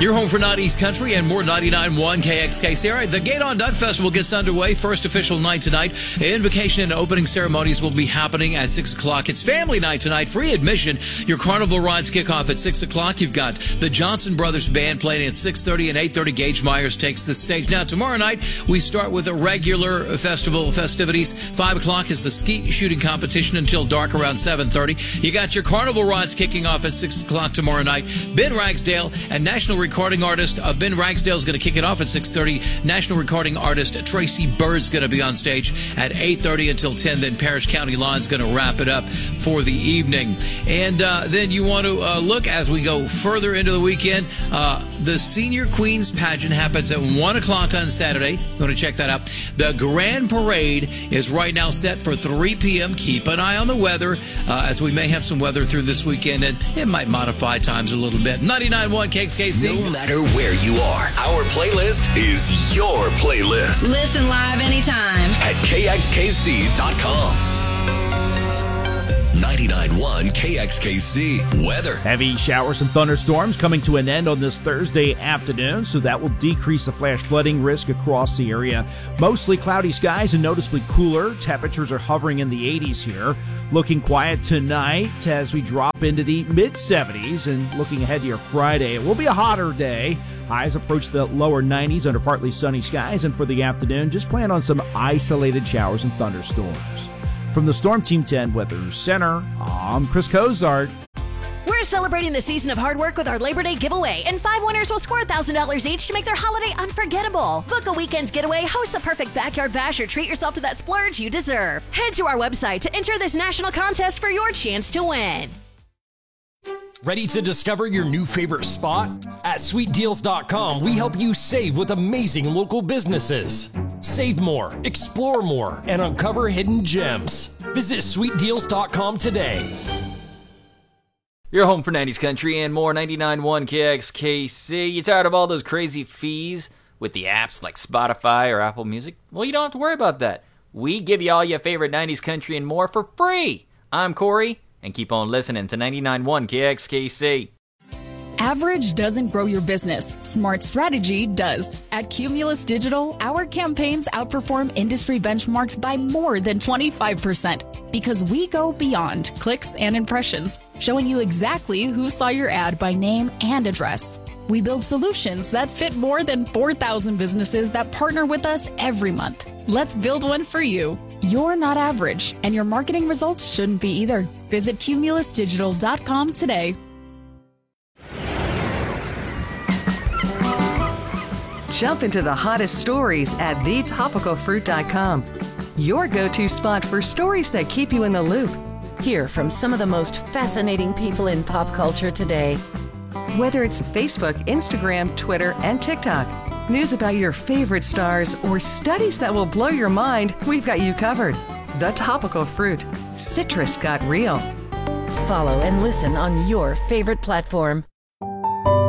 Your home for 90s country and more. 99.1 KXKC. All right, the Gate on Duck Festival gets underway. First official night tonight. Invocation and opening ceremonies will be happening at 6 o'clock. It's family night tonight. Free admission. Your carnival rides kick off at 6 o'clock. You've got the Johnson Brothers Band playing at 6:30 and 8:30. Gage Myers takes the stage. Now, tomorrow night, we start with the regular festival festivities. 5 o'clock is the skeet shooting competition until dark around 7:30. You got your carnival rides kicking off at 6 o'clock tomorrow night. Ben Ragsdale and national recording artist Ben Ragsdale is going to kick it off at 6:30. National recording artist Tracy Bird's going to be on stage at 8:30 until 10. Then Parrish County Line's going to wrap it up for the evening. And then you want to look as we go further into the weekend. The Senior Queens pageant happens at 1 o'clock on Saturday. You want to check that out. The Grand Parade is right now set for 3 p.m. Keep an eye on the weather as we may have some weather through this weekend, and it might modify times a little bit. 99.1 KXKC. No matter where you are, our playlist is your playlist. Listen live anytime at KXKC.com. 99.1 KXKC weather. Heavy showers and thunderstorms coming to an end on this Thursday afternoon, so that will decrease the flash flooding risk across the area. Mostly cloudy skies and noticeably cooler. Temperatures are hovering in the 80s here. Looking quiet tonight as we drop into the mid-70s, and looking ahead to your Friday, it will be a hotter day. Highs approach the lower 90s under partly sunny skies, and for the afternoon, just plan on some isolated showers and thunderstorms. From the Storm Team 10 Weather Center, I'm Chris Cozart. We're celebrating the season of hard work with our Labor Day giveaway, and 5 winners will score $1,000 each to make their holiday unforgettable. Book a weekend getaway, host the perfect backyard bash, or treat yourself to that splurge you deserve. Head to our website to enter this national contest for your chance to win. Ready to discover your new favorite spot? At SweetDeals.com, we help you save with amazing local businesses. Save more, explore more, and uncover hidden gems. Visit SweetDeals.com today. Your home for 90s country and more. 99.1 KXKC. You tired of all those crazy fees with the apps like Spotify or Apple Music? Well, you don't have to worry about that. We give you all your favorite 90s country and more for free. I'm Corey, and keep on listening to 99.1 KXKC. Average doesn't grow your business. Smart strategy does. At Cumulus Digital, our campaigns outperform industry benchmarks by more than 25% because we go beyond clicks and impressions, showing you exactly who saw your ad by name and address. We build solutions that fit more than 4,000 businesses that partner with us every month. Let's build one for you. You're not average, and your marketing results shouldn't be either. Visit cumulusdigital.com today. Jump into the hottest stories at thetopicalfruit.com. Your go-to spot for stories that keep you in the loop. Hear from some of the most fascinating people in pop culture today. Whether it's Facebook, Instagram, Twitter, and TikTok, news about your favorite stars, or studies that will blow your mind, we've got you covered. The Topical Fruit. Citrus got real. Follow and listen on your favorite platform.